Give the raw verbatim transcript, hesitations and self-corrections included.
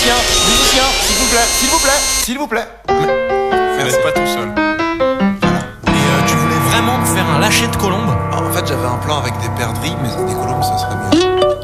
musicien, musicien, s'il vous plaît, s'il vous plaît, s'il vous plaît. Vous Merci. n'êtes pas tout seul. Et euh, tu voulais vraiment me faire un lâcher de colombe? Ah, en fait, j'avais un plan avec des perdrix, mais des colombes, ça serait mieux.